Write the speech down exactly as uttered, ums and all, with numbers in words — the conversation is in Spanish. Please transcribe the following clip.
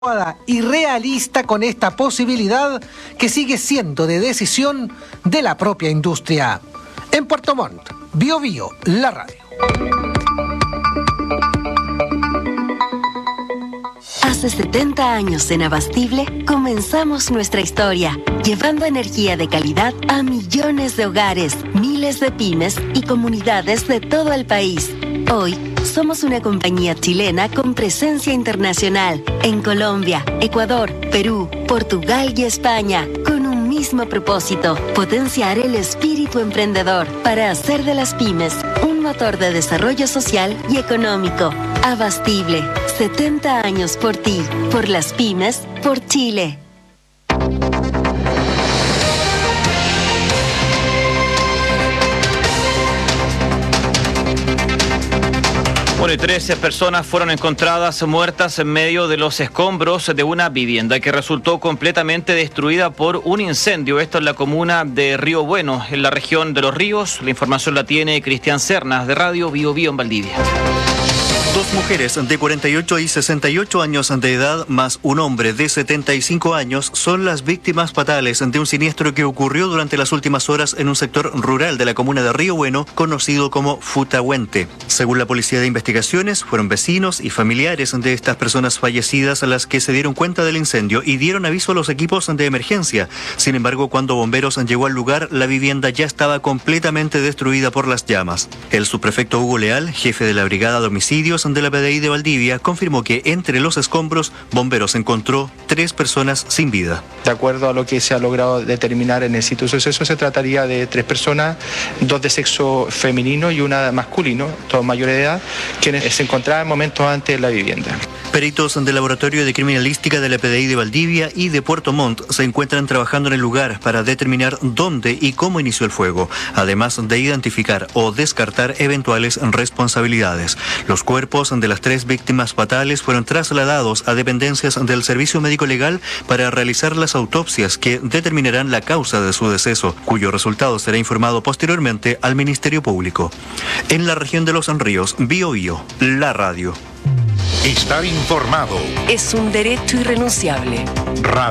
y realista con esta posibilidad que sigue siendo de decisión de la propia industria. En Puerto Montt, Bio Bio, la radio. Hace setenta años en Abastible comenzamos nuestra historia, llevando energía de calidad a millones de hogares, miles de pymes y comunidades de todo el país. Hoy somos una compañía chilena con presencia internacional en Colombia, Ecuador, Perú, Portugal y España, con un mismo propósito: potenciar el espíritu emprendedor para hacer de las pymes un motor de desarrollo social y económico. Abastible, setenta años por ti, por las pymes, por Chile. Bueno, y trece personas fueron encontradas muertas en medio de los escombros de una vivienda que resultó completamente destruida por un incendio. Esto en la comuna de Río Bueno, en la región de Los Ríos. La información la tiene Cristian Cernas, de Radio Bio Bio en Valdivia. Dos mujeres de cuarenta y ocho y sesenta y ocho años de edad, más un hombre de setenta y cinco años, son las víctimas fatales de un siniestro que ocurrió durante las últimas horas en un sector rural de la comuna de Río Bueno, conocido como Futahuente. Según la Policía de Investigaciones, fueron vecinos y familiares de estas personas fallecidas las que se dieron cuenta del incendio y dieron aviso a los equipos de emergencia. Sin embargo, cuando bomberos llegó al lugar, la vivienda ya estaba completamente destruida por las llamas. El subprefecto Hugo Leal, jefe de la Brigada de Homicidios de la P D I de Valdivia, confirmó que entre los escombros, bomberos encontró tres personas sin vida. De acuerdo a lo que se ha logrado determinar en el sitio de suceso, se trataría de tres personas, dos de sexo femenino y una masculino, todos mayores de edad, quienes se encontraban momentos antes en la vivienda. Peritos del Laboratorio de Criminalística de la P D I de Valdivia y de Puerto Montt se encuentran trabajando en el lugar para determinar dónde y cómo inició el fuego, además de identificar o descartar eventuales responsabilidades. Los cuerpos de las tres víctimas fatales fueron trasladados a dependencias del Servicio Médico Legal para realizar las autopsias que determinarán la causa de su deceso, cuyo resultado será informado posteriormente al Ministerio Público. En la región de Los Ríos, Bio Bio, la radio. Estar informado es un derecho irrenunciable. Radio.